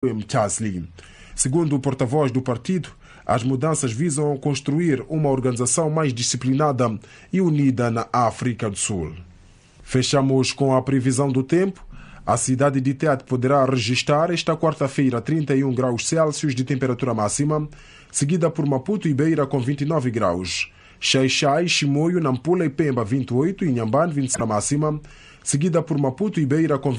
Mchasli. Segundo o porta-voz do partido, as mudanças visam construir uma organização mais disciplinada e unida na África do Sul. Fechamos com a previsão do tempo. A cidade de Tete poderá registrar esta quarta-feira 31 graus Celsius de temperatura máxima, seguida por Maputo e Beira com 29 graus. Xai-Xai, Chimoio, Nampula e Pemba 28 e Inhambane 27 máxima, seguida por Maputo e Beira com